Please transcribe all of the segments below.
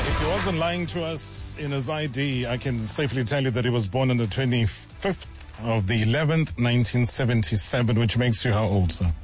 If he wasn't lying to us in his ID, I can safely tell you that he was born on the 25th of the 11th, 1977, which makes you how old, sir?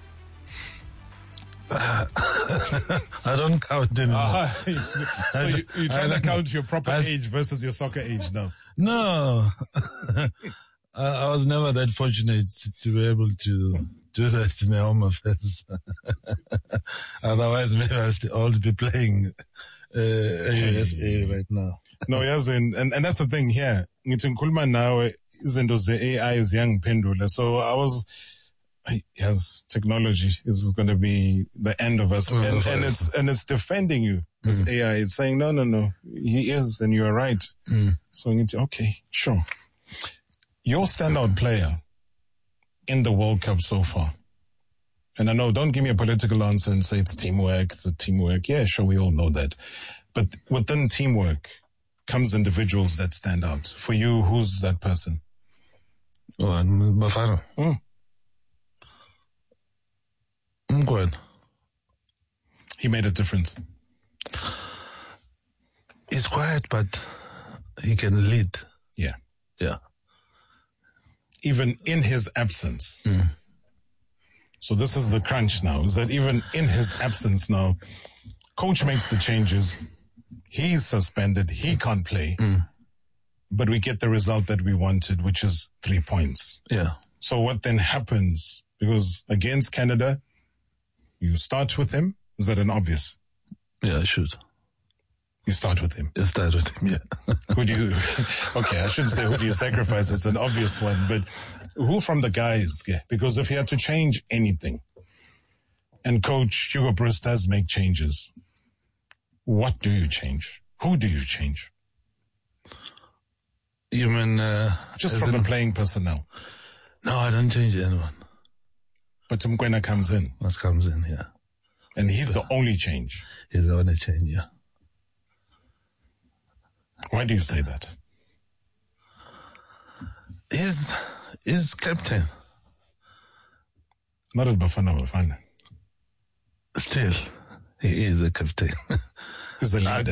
I don't count anymore. So you're trying to count your proper age versus your soccer age now? No. I was never that fortunate to be able to do that in the Home Affairs. Otherwise, maybe I would be playing USA right now. No, yes, and that's the thing here. Ngithi ngikhuluma nawe izinto ze-AI ziyangiphendula. So I was, yes, technology is going to be the end of us, and it's defending you. This AI, it's saying no, he is, and you are right. So ngithi, okay, sure. Your standout player in the World Cup so far, and I know, don't give me a political answer and say it's a teamwork. Yeah, sure, we all know that. But within teamwork comes individuals that stand out. For you, who's that person? Oh, Bafana. Mgwen. He made a difference. He's quiet, but he can lead. Yeah. Yeah. Even in his absence. So this is the crunch now, is that even in his absence now, coach makes the changes. He's suspended. He can't play. But we get the result that we wanted, which is 3 points. Yeah. So what then happens? Because against Canada, you start with him. Is that an obvious? Yeah, I should. You start with him. You start with him, yeah. Who do you, okay, I shouldn't say who do you sacrifice. It's an obvious one, but who from the guys? Yeah, because if you had to change anything, and Coach Hugo Broos does make changes, what do you change? Who do you change? You mean... just from the playing personnel? No, I don't change anyone. But Mkwena comes in. What comes in, yeah. And he's the only change. He's the only change, yeah. Why do you say that? He's captain. Not at Bafana. Still, he is the captain. He's the leader.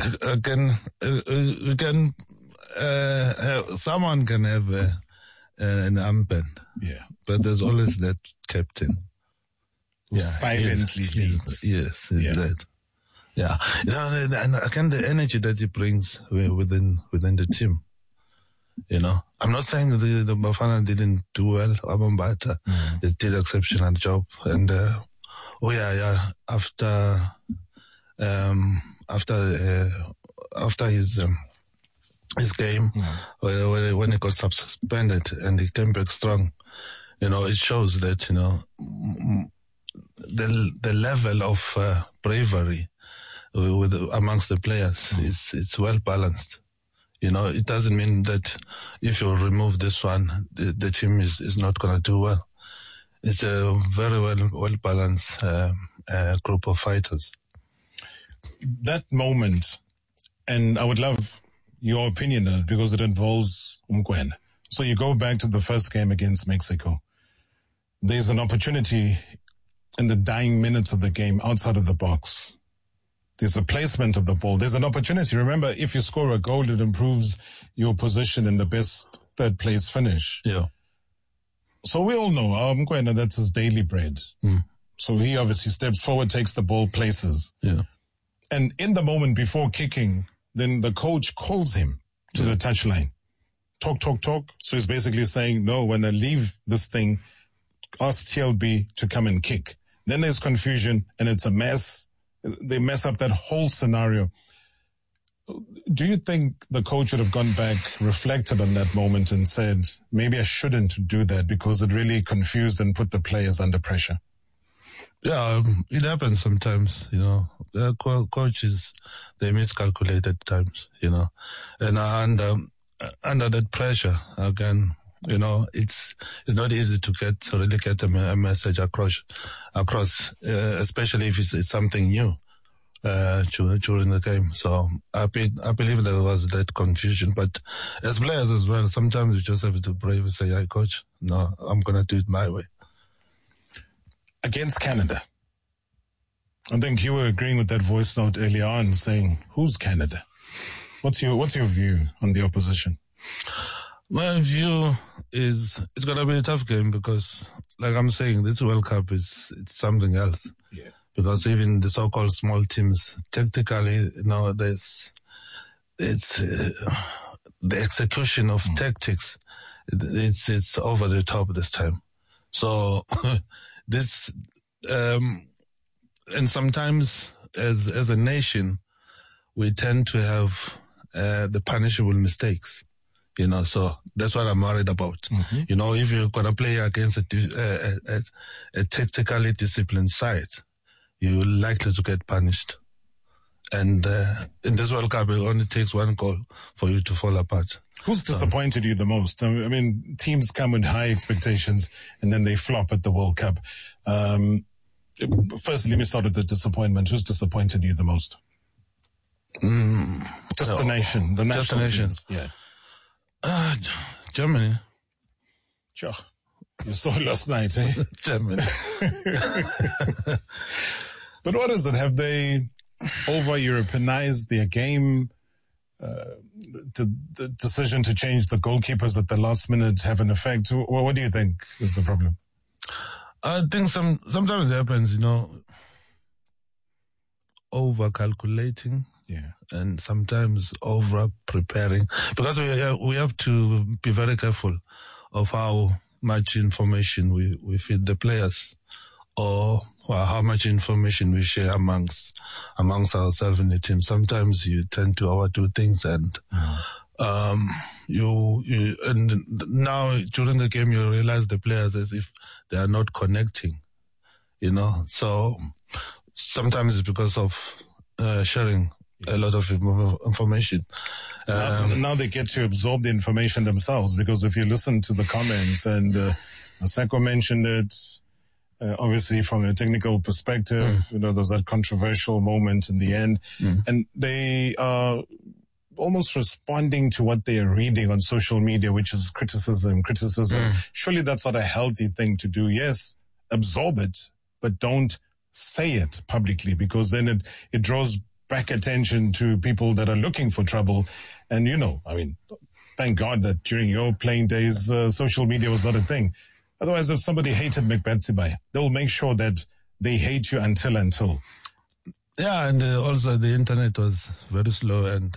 Someone can have an armband. Yeah. But there's always that captain. Who silently leads. Yes, that. Yeah, and again, the energy that he brings within the team. You know, I'm not saying the Bafana didn't do well. Abambata did exceptional job, and after his game, when he got suspended and he came back strong, you know, it shows that, you know, the level of bravery amongst the players it's well balanced. You know, it doesn't mean that if you remove this one, the team is not going to do well. It's a very well balanced group of fighters. That moment, and I would love your opinion because it involves Mkwena. So you go back to the first game against Mexico. There's an opportunity in the dying minutes of the game outside of the box. There's a placement of the ball. There's an opportunity. Remember, if you score a goal, it improves your position in the best third place finish. Yeah. So we all know, Mkwena, that's his daily bread. So he obviously steps forward, takes the ball, places. Yeah. And in the moment before kicking, then the coach calls him to the touchline. Talk. So he's basically saying, no, when I leave this thing, ask TLB to come and kick. Then there's confusion and it's a mess. They mess up that whole scenario. Do you think the coach would have gone back, reflected on that moment and said, maybe I shouldn't do that because it really confused and put the players under pressure? Yeah, it happens sometimes, you know. The coaches, they miscalculate at times, you know. And under that pressure, again, you know, it's not easy to really get a message across, especially if it's something new during the game. So I believe there was that confusion. But as players as well, sometimes you just have to brave and say, "Hey, coach, no, I'm gonna do it my way." Against Canada, I think you were agreeing with that voice note earlier on, saying, "Who's Canada?" What's your view on the opposition? My view is it's going to be a tough game because, like I'm saying, this World Cup it's something else. Yeah. Because even the so-called small teams, tactically, it's the execution of tactics. It's over the top this time. So this, and sometimes as a nation, we tend to have the punishable mistakes. So that's what I'm worried about. Mm-hmm. If you're going to play against a tactically disciplined side, you're likely to get punished. And in this World Cup, it only takes one goal for you to fall apart. Who's disappointed you the most? I mean, teams come with high expectations and then they flop at the World Cup. First, let me start with the disappointment. Who's disappointed you the most? Just the nation, the national teams. Yeah. Germany. Sure. You saw it last night, eh? Germany. But what is it? Have they over-Europeanized their game? The decision to change the goalkeepers at the last minute have an effect? What do you think is the problem? I think sometimes it happens, over-calculating. Yeah. And sometimes over-preparing. Because we have to be very careful of how much information we feed the players or how much information we share amongst ourselves in the team. Sometimes you tend to overdo things and and now during the game you realize the players as if they are not connecting, So sometimes it's because of sharing a lot of information. Now they get to absorb the information themselves, because if you listen to the comments, and Sako mentioned it, obviously from a technical perspective, there's that controversial moment in the end, and they are almost responding to what they are reading on social media, which is criticism. Surely that's not a healthy thing to do. Yes, absorb it, but don't say it publicly, because then it draws back attention to people that are looking for trouble. And, thank God that during your playing days, social media was not a thing. Otherwise, if somebody hated Macbeth Sibaya, they'll make sure that they hate you until. Yeah, and also the internet was very slow, and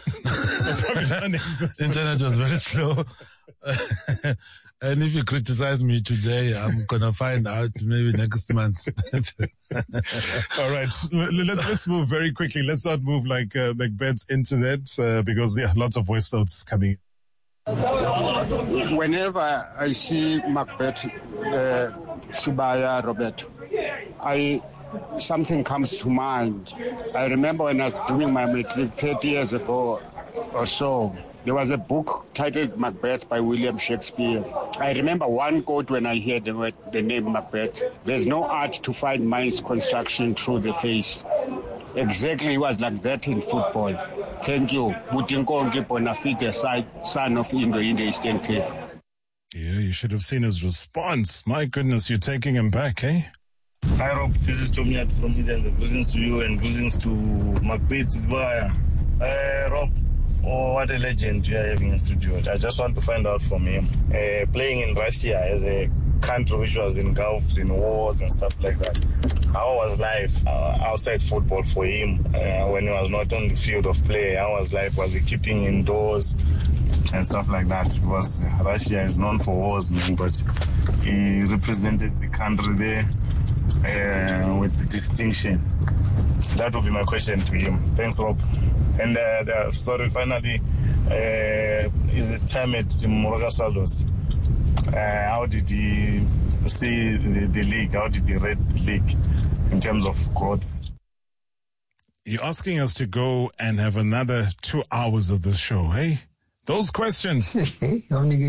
internet was very slow. And if you criticize me today, I'm going to find out maybe next month. All right. Let's move very quickly. Let's not move like Macbeth's internet, because, lots of voice notes coming. Whenever I see Macbeth Sibaya, Robert, something comes to mind. I remember when I was doing my matric 30 years ago or so, there was a book titled Macbeth by William Shakespeare. I remember one quote when I heard the name Macbeth: "There's no art to find mind's construction through the face." Exactly, it was like that in football. Thank you. Butinkongi Bonafide, son of Indo in the Eastern Cape. Yeah, you should have seen his response. My goodness, you're taking him back, eh? Hi, Rob. This is Tomiat from Eden. Greetings to you and greetings to Macbeth Sibaya. Rob, what a legend you are having in studio. I just want to find out from him. Playing in Russia as a country which was engulfed in wars and stuff like that, how was life outside football for him when he was not on the field of play? How was life? Was he keeping indoors and stuff like that? Because Russia is known for wars, man, but he represented the country there with distinction. That would be my question to him. Thanks, Rob. And finally, is his time at Moroka Swallows? How did he see the league? How did he rate the league in terms of growth? You're asking us to go and have another 2 hours of the show, hey? Those questions. Romeo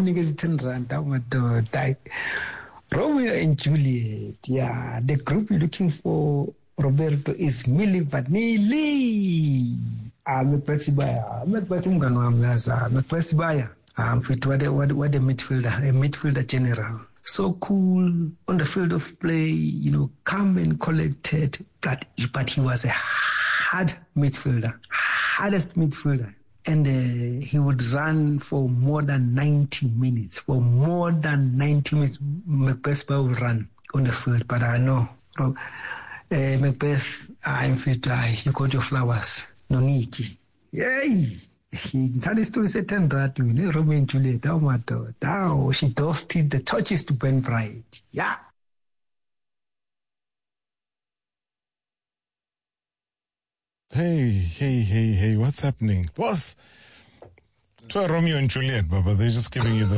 and Juliet, yeah. The group you're looking for, Roberto, is Milli Vanilli. Macbeth Sibaya. Macbeth Sibaya. What a midfielder general. so cool on the field of play, calm and collected, but he was a hardest midfielder. And he would run for more than 90 minutes. Macbeth would run on the field. But I know, Macbeth, I'm fit. You got your flowers. No Niki. Yay! That is to say, Romeo and Juliet. She dusted the torches to burn bright. Yeah. Hey, what's happening? Boss, try Romeo and Juliet, Baba. They're just giving you the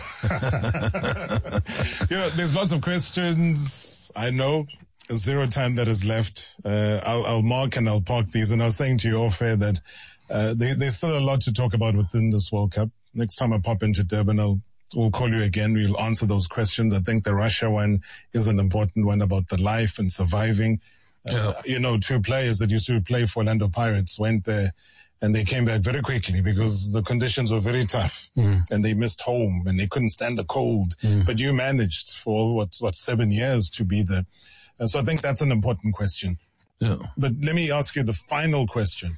floor. There's lots of questions. I know. Zero time that is left. I'll mark and I'll park these. And I was saying to you off air that there's still a lot to talk about within this World Cup. Next time I pop into Durban, we'll call you again. We'll answer those questions. I think the Russia one is an important one about the life and surviving. Two players that used to play for Orlando Pirates went there and they came back very quickly because the conditions were very tough and they missed home and they couldn't stand the cold. But you managed for 7 years to be there. So I think that's an important question. Yeah. But let me ask you the final question.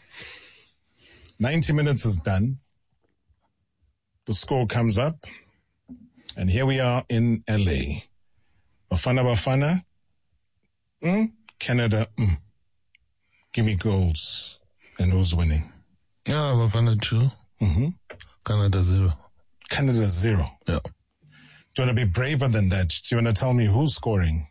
90 minutes is done. The score comes up. And here we are in LA. Bafana. Canada. Give me goals. And who's winning? Yeah, Bafana 2. Canada 0. Canada 0. Yeah. Do you want to be braver than that? Do you want to tell me who's scoring?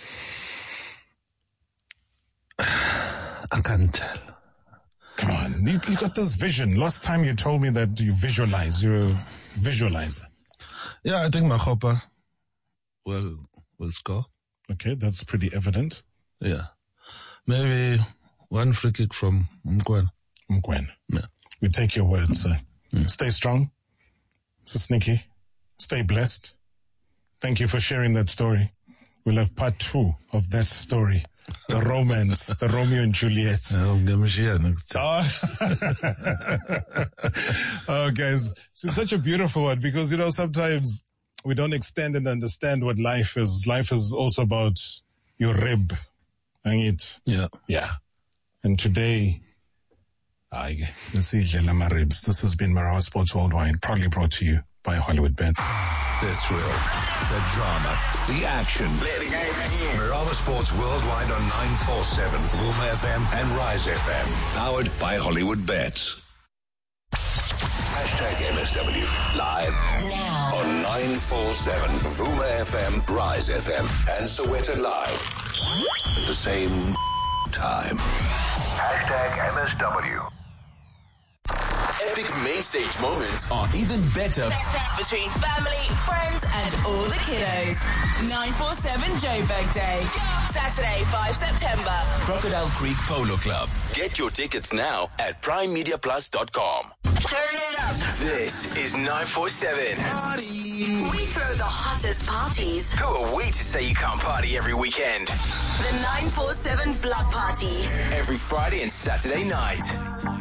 I can't tell. Come on, you got this vision. Last time you told me that you visualize. You're a visualizer. Yeah, I think Makgopa will score. Okay, that's pretty evident. Yeah. Maybe one free kick from Mgwen. Yeah. We take your word, sir. Stay strong. Sisniki. Stay blessed. Thank you for sharing that story. We'll have part 2 of that story. The romance, the Romeo and Juliet. Oh, guys, it's such a beautiful one because, sometimes we don't extend and understand what life is. Life is also about your rib. Yeah. Yeah. And today, this has been Marawa Sports Worldwide, proudly brought to you by Hollywood Bet. The thrill, the drama, the action. Marawa Sports Worldwide on 947, Vuma FM and Rise FM. Powered by Hollywood Bets. #MSW live now on 947, Vuma FM, Rise FM, and Soweto Live at the same time. #MSW. Epic main stage moments are even better between family, friends, and all the kiddos. 947 Joburg Day. Saturday, 5 September. Crocodile Creek Polo Club. Get your tickets now at primemediaplus.com. Turn it up. This is 947. We throw the hottest parties. Who are we to say you can't party every weekend? The 947 Block Party. Every Friday and Saturday night.